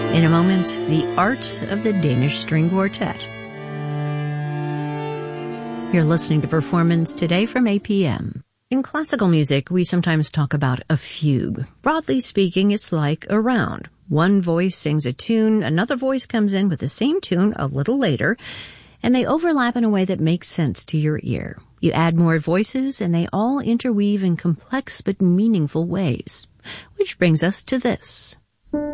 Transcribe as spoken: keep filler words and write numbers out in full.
In a moment, the art of the Danish String Quartet. You're listening to Performance Today from A P M. In classical music, we sometimes talk about a fugue. Broadly speaking, it's like a round. One voice sings a tune, another voice comes in with the same tune a little later, and they overlap in a way that makes sense to your ear. You add more voices, and they all interweave in complex but meaningful ways. Which brings us to this.